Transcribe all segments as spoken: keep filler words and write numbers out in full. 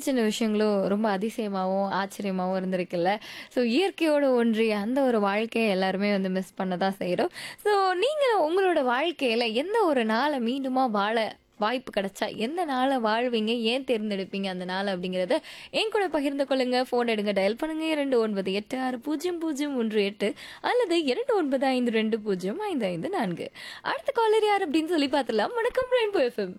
சின்ன விஷயங்களும் ரொம்ப அதிசயமாவும், ஆச்சரியமாவும் இருந்திருக்குல்ல. ஸோ இயற்கையோட ஒன்றிய அந்த ஒரு வாழ்க்கைய எல்லாருமே வந்து மிஸ் பண்ண தான் செய்றோம். ஸோ நீங்க உங்களோட வாழ்க்கையில எந்த ஒரு நாள மீண்டுமா வாழ வாய்ப்பு கிடைச்சா, எந்த நாள வாழ்வீங்க? ஏன் தேர்ந்தெடுப்பீங்க அந்த நாள அப்படிங்கிறத என் கூட பகிர்ந்து கொள்ளுங்க. ஃபோன் எடுங்க, டயல் பண்ணுங்க இரண்டு ஒன்பது எட்டு ஆறு பூஜ்ஜியம் பூஜ்ஜியம் ஒன்று எட்டு அல்லது இரண்டு ஒன்பது ஐந்து இரண்டு பூஜ்ஜியம் ஐந்து ஐந்து நான்கு. அடுத்த காலர் யார் அப்படின்னு சொல்லி பார்த்துடலாம். வணக்கம் ரெயின்போ எஃப்எம்.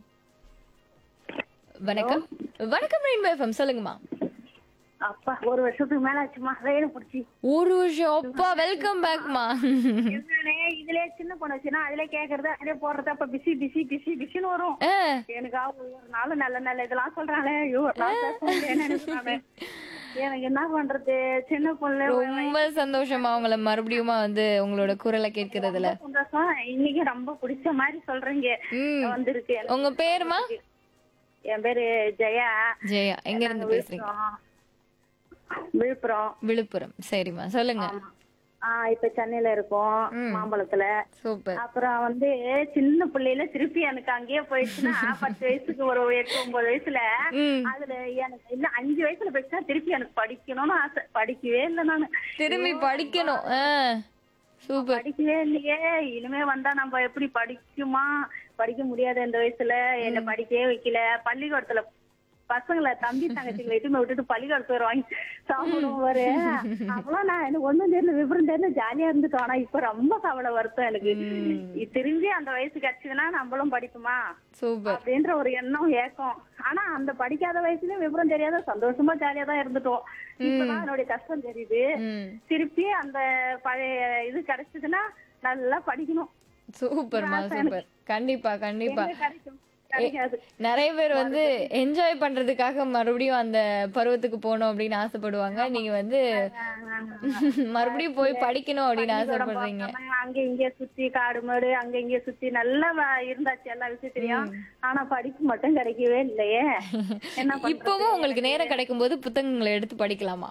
வணக்கம். வணக்கம் ரெயின்போ எஃப்எம். சொல்லுங்கம்மா. அப்பா ஒரு வருஷத்துக்கு மேல ஆச்சுமா வேலை புடிச்சு ஒரு வருஷம் அப்பா. வெல்கம் பேக்மா. என்னனே இதுலயே சின்ன பொண்ணு வச்சுன்னா அதுல கேக்குறது அதுல போடுறது அப்ப பிசி பிசி பிசி பிசின்னு வரும். எனக்கு ஒரு நாள் நல்ல நல்ல இதெல்லாம் சொல்றாங்களே ஐயோ ஒரு நாள் பேச முடியலன்னு நினைக்கிறாங்க. எனக்கு என்ன பண்றது சின்ன பொண்ணு. ரொம்ப சந்தோஷமா உங்களை மறுபடியும் வந்து உங்களோட குரலை கேட்கறதுல சந்தோஷம். இன்னைக்கு ரொம்ப பிடிச்ச மாதிரி சொல்றீங்க வந்திருக்கு. உங்க பேருமா? என் பேரு ஜெயா. ஜெயா. எங்க இருந்து பேசுறீங்க? விழுப்புரம். விழுப்புரம். சரிம்மா சொல்லுங்க. ஆஹ் இப்ப சென்னையில இருக்கோம், மாம்பழத்துல. சூப்பர். அப்புறம் வந்து சின்ன பிள்ளையில திருப்பி எனக்கு அங்கேயே போயிடுச்சுன்னா பத்து வயசுக்கு ஒரு எட்டு ஒன்பது வயசுல அதுல எனக்கு இல்ல அஞ்சு வயசுல போயிடுச்சுன்னா திருப்பி எனக்கு படிக்கணும்னு ஆசை. படிக்கவே இல்லை நானு. திரும்பி படிக்கணும். சூப்பர். படிக்கவே இல்லையே. இனிமே வந்தா நம்ம எப்படி படிக்குமா? படிக்க முடியாத இந்த வயசுல என்ன படிக்கவே வைக்கல. பள்ளிக்கூடத்துல பசங்களை தம்பி தங்கச்சிங்களை எட்டுமே விட்டுட்டு பள்ளிக்கூடத்து வருவாங்க சாப்பிடுவோம் வரு. அப்பெல்லாம் நான் எனக்கு ஒண்ணும் தெரியல விவரம் தெரியல ஜாலியா இருந்துட்டோம். ஆனா இப்ப ரொம்ப கவலை வருத்தம் எனக்கு. திரும்பி அந்த வயசு கிடைச்சதுன்னா நம்மளும் படிக்குமா அப்படின்ற ஒரு எண்ணம் ஏக்கம். ஆனா அந்த படிக்காத வயசுலயும் விவரம் தெரியாத சந்தோஷமா ஜாலியா தான் இருந்துட்டோம். இப்பதான் என்னுடைய கஷ்டம் தெரியுது. திருப்பி அந்த பழைய இது கிடைச்சதுன்னா நல்லா படிக்கணும். சூப்பர்மா சூப்பர். கண்டிப்பா கண்டிப்பா கிடைக்கும். நிறைய பேர் வந்து என்ஜாய் பண்றதுக்காக மறுபடியும் அந்த பருவத்துக்கு போகணும் அப்படின்னு ஆசைப்படுவாங்க. நீங்க வந்து மறுபடியும் போய் படிக்கணும் அப்படின்னு ஆசைப்படுறீங்க. அங்க இங்க சுத்தி காடு மாடு அங்க இங்க சுத்தி நல்லா இருந்தாச்சு எல்லா விஷயத்திலயும். ஆனா படிப்பு மட்டும் கிடைக்கவே இல்லையே. இப்பவும் உங்களுக்கு நேரம் கிடைக்கும் போது புத்தகங்களை எடுத்து படிக்கலாமா?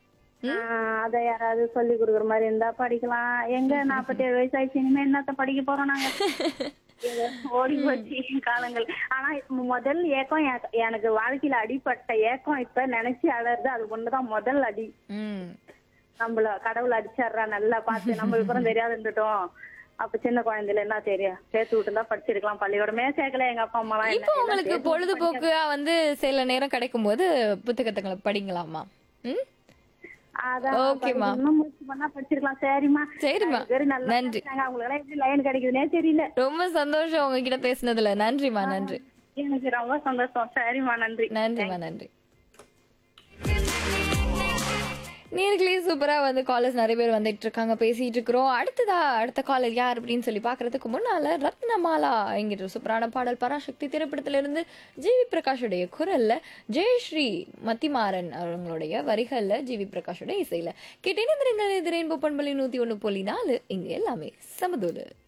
அத யாராவது சொல்லி கொடுக்குற மாதிரி இருந்தா படிக்கலாம். எங்க நாப்பத்தி ஏழு வயசு ஆயிடுச்சு இனிமே என்னத்த படிக்க போறோம் நாங்க. ஓடி போச்சு காலங்கள். ஆனா முதல் ஏக்கம் எனக்கு வாழ்க்கையில அடிப்பட்ட ஏக்கம் இப்ப நினைச்சு அழறது அது ஒண்ணுதான் முதல் அடி. நம்மள கடவுள் அடிச்சாடுறா நல்லா பார்த்து நம்ம விவரம் தெரியாது இருந்துட்டோம். அப்ப சின்ன குழந்தைல என்ன தெரியும் சேர்த்து விட்டு தான் படிச்சிருக்கலாம். பள்ளிக்கூடமே சேர்க்கல எங்க அப்பா அம்மா எல்லாம். இப்போ உங்களுக்கு பொழுதுபோக்கா வந்து சில நேரம் கிடைக்கும் போது புத்தகத்தை படிங்களாமா? ரொம்ப சந்தோஷம் உங்ககிட்ட பேசுனதுல. நன்றிமா. நன்றி. எனக்கு ரொம்ப சந்தோஷம். சரிமா நன்றி. நன்றிமா. நன்றி. நேர்களே சூப்பரா வந்து காலர்ஸ் நிறைய பேர் வந்துட்டு இருக்காங்க, பேசிட்டு இருக்கிறோம். அடுத்ததா அடுத்த காலர் யார் அப்படின்னு சொல்லி பாக்குறதுக்கு முன்னால ரத்னமாலா என்கிற சூப்பரான பாடல் பராசக்தி திரைப்படத்துல இருந்து ஜி வி பிரகாஷுடைய குரல்ல ஜெயஸ்ரீ மத்திமாறன் அவங்களுடைய வரிகள்ல ஜி வி பிரகாஷோட இசையில கேட்டேன். ரெயின்போ பண்பலை நூத்தி ஒண்ணு புள்ளி நாலு இங்க எல்லாமே சமதோடு.